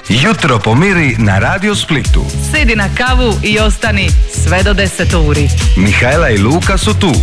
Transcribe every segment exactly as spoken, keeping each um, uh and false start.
Jutro pomiri na Radio Splitu. Sidi na kavu i ostani sve do deset uri. Mihajla i Luka su tu.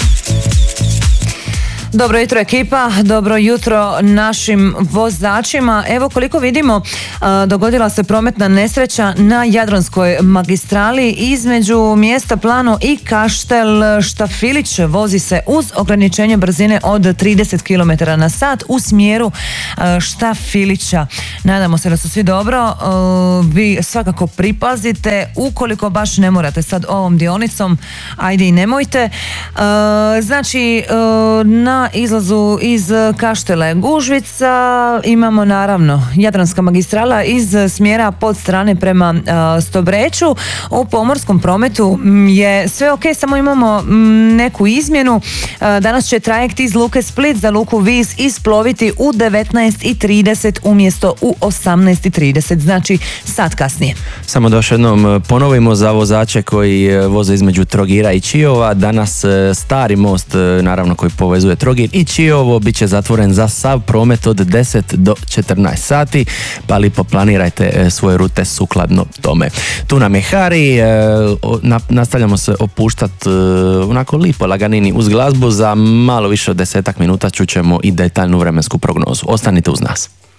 Dobro jutro ekipa, dobro jutro našim vozačima. Evo koliko vidimo, dogodila se prometna nesreća na Jadranskoj magistrali između mjesta Plano i Kaštel Štafilić. Vozi se uz ograničenje brzine od trideset kilometara na sat u smjeru Štafilića. Nadamo se da su svi dobro. Vi svakako pripazite, ukoliko baš ne morate sad ovom dionicom, ajde i nemojte. Znači, na izlazu iz Kaštele Gužvica imamo naravno Jadranska magistrala iz smjera pod strane prema uh, Stobreću. U pomorskom prometu je sve ok, samo imamo m, neku izmjenu. Uh, danas će trajekt iz Luke Split za Luku Vis isploviti u devetnaest i trideset umjesto u osamnaest i trideset, znači sat kasnije. Samo da još jednom ponovimo za vozače koji voze između Trogira i Čiova. Danas stari most, naravno, koji povezuje Trogir i Čiovo bit će zatvoren za sav promet od deset do četrnaest sati, pa lipo planirajte svoje rute sukladno tome. Tu nam je Hari, nastavljamo se opuštati onako lipo laganini uz glazbu. Za malo više od desetak minuta čućemo i detaljnu vremensku prognozu. Ostanite uz nas.